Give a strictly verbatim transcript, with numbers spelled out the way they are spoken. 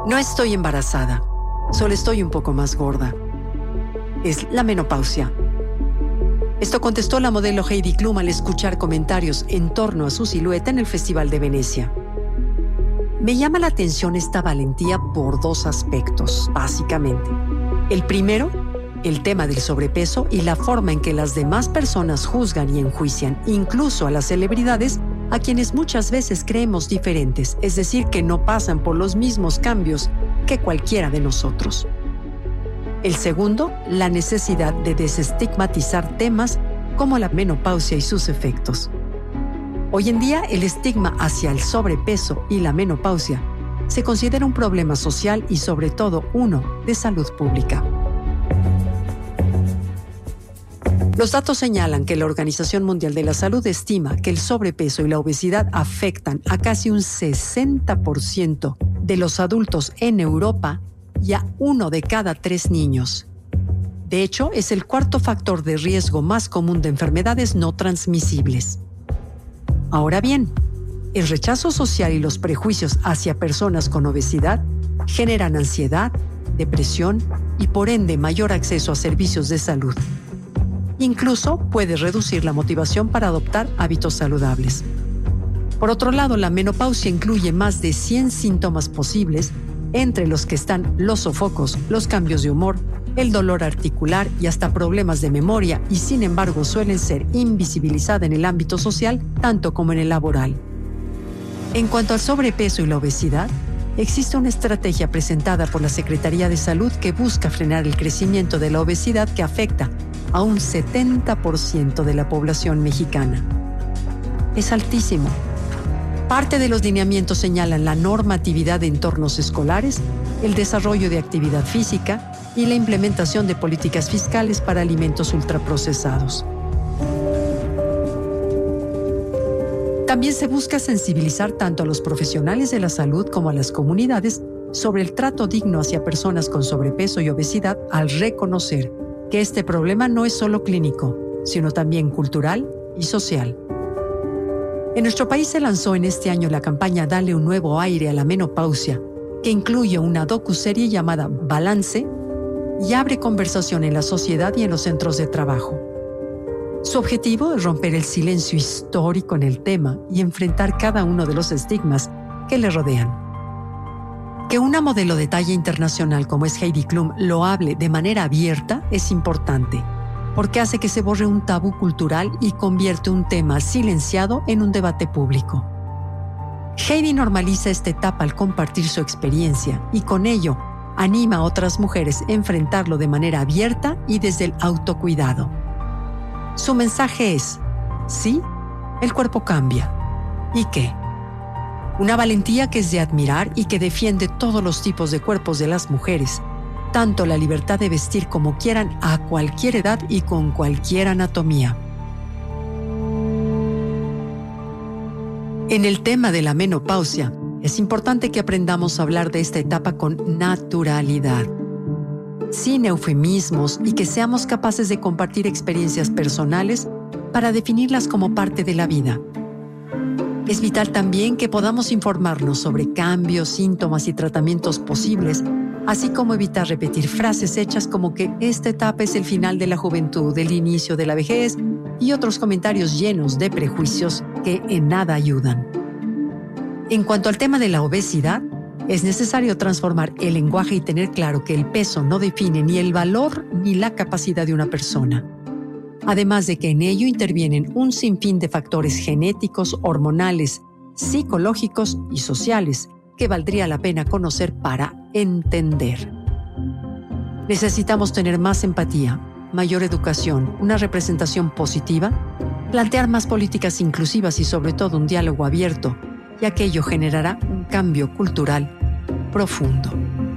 No estoy embarazada, solo estoy un poco más gorda. Es la menopausia. Esto contestó la modelo Heidi Klum al escuchar comentarios en torno a su silueta en el Festival de Venecia. Me llama la atención esta valentía por dos aspectos, básicamente. El primero, el tema del sobrepeso y la forma en que las demás personas juzgan y enjuician, incluso a las celebridades, a quienes muchas veces creemos diferentes, es decir, que no pasan por los mismos cambios que cualquiera de nosotros. El segundo, la necesidad de desestigmatizar temas como la menopausia y sus efectos. Hoy en día, el estigma hacia el sobrepeso y la menopausia se considera un problema social y sobre todo uno de salud pública. Los datos señalan que la Organización Mundial de la Salud estima que el sobrepeso y la obesidad afectan a casi un sesenta por ciento de los adultos en Europa y a uno de cada tres niños. De hecho, es el cuarto factor de riesgo más común de enfermedades no transmisibles. Ahora bien, el rechazo social y los prejuicios hacia personas con obesidad generan ansiedad, depresión y por ende mayor acceso a servicios de salud. Incluso puede reducir la motivación para adoptar hábitos saludables. Por otro lado, la menopausia incluye más de cien síntomas posibles, entre los que están los sofocos, los cambios de humor, el dolor articular y hasta problemas de memoria, y sin embargo suelen ser invisibilizadas en el ámbito social tanto como en el laboral. En cuanto al sobrepeso y la obesidad, existe una estrategia presentada por la Secretaría de Salud que busca frenar el crecimiento de la obesidad que afecta a un setenta por ciento de la población mexicana. Es altísimo. Parte de los lineamientos señalan la normatividad de entornos escolares, el desarrollo de actividad física y la implementación de políticas fiscales para alimentos ultraprocesados. También se busca sensibilizar tanto a los profesionales de la salud como a las comunidades sobre el trato digno hacia personas con sobrepeso y obesidad al reconocer que este problema no es solo clínico, sino también cultural y social. En nuestro país se lanzó en este año la campaña Dale un nuevo aire a la menopausia, que incluye una docuserie llamada Balance y abre conversación en la sociedad y en los centros de trabajo. Su objetivo es romper el silencio histórico en el tema y enfrentar cada uno de los estigmas que le rodean. Que una modelo de talla internacional como es Heidi Klum lo hable de manera abierta es importante, porque hace que se borre un tabú cultural y convierte un tema silenciado en un debate público. Heidi normaliza esta etapa al compartir su experiencia y con ello anima a otras mujeres a enfrentarlo de manera abierta y desde el autocuidado. Su mensaje es: sí, el cuerpo cambia. ¿Y qué? Una valentía que es de admirar y que defiende todos los tipos de cuerpos de las mujeres, tanto la libertad de vestir como quieran a cualquier edad y con cualquier anatomía. En el tema de la menopausia, es importante que aprendamos a hablar de esta etapa con naturalidad, sin eufemismos, y que seamos capaces de compartir experiencias personales para definirlas como parte de la vida. Es vital también que podamos informarnos sobre cambios, síntomas y tratamientos posibles, así como evitar repetir frases hechas como que esta etapa es el final de la juventud, el inicio de la vejez y otros comentarios llenos de prejuicios que en nada ayudan. En cuanto al tema de la obesidad, es necesario transformar el lenguaje y tener claro que el peso no define ni el valor ni la capacidad de una persona. Además de que en ello intervienen un sinfín de factores genéticos, hormonales, psicológicos y sociales que valdría la pena conocer para entender. Necesitamos tener más empatía, mayor educación, una representación positiva, plantear más políticas inclusivas y sobre todo un diálogo abierto, ya que ello generará un cambio cultural profundo.